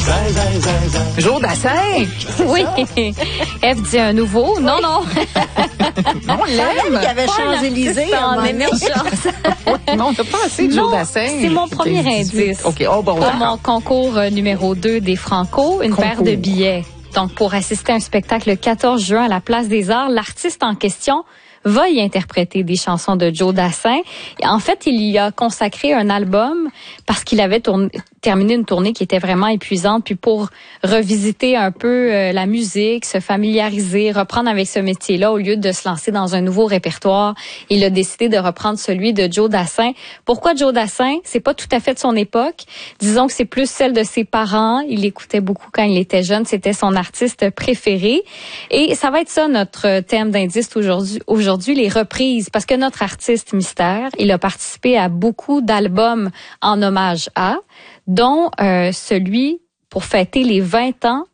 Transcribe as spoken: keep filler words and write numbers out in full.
Zin, zin, zin, zin. Joe Dassin. Oui. F dit un nouveau. Non, non. On l'aime. Il y avait Champs-Élysées à un en moment donné. émergence. Non, on n'a pas assez de Joe Non, Dassin. c'est mon premier indice. OK, oh bon, Pour d'accord. mon concours euh, numéro deux des Franco, une Concours. paire de billets. Donc, pour assister à un spectacle le quatorze juin à la Place des Arts, l'artiste en question va y interpréter des chansons de Joe Dassin. En fait, il y a consacré un album parce qu'il avait tourné, terminé une tournée qui était vraiment épuisante. Puis pour revisiter un peu euh, la musique, se familiariser, reprendre avec ce métier-là, au lieu de se lancer dans un nouveau répertoire, il a décidé de reprendre celui de Joe Dassin. Pourquoi Joe Dassin? C'est pas tout à fait de son époque. Disons que c'est plus celle de ses parents. Il l'écoutait beaucoup quand il était jeune. C'était son artiste préféré. Et ça va être ça notre thème d'indice aujourd'hui. Aujourd'hui, les reprises, parce que notre artiste mystère, il a participé à beaucoup d'albums en hommage à, dont euh, celui pour fêter les vingt ans